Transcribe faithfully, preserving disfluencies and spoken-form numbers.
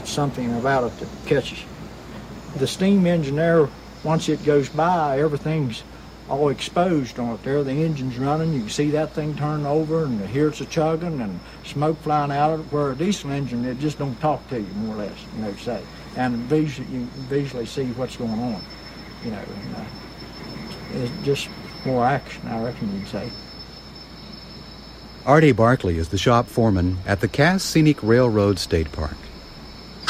something about it that catches you. The steam engine there, once it goes by, everything's all exposed on it there. The engine's running, you can see that thing turn over, and here it's a chugging and smoke flying out of it, where a diesel engine, it just don't talk to you, more or less, you know, say. And visually, you visually see what's going on, you know. And, uh, it's just more action, I reckon you'd say. Artie Barkley is the shop foreman at the Cass Scenic Railroad State Park.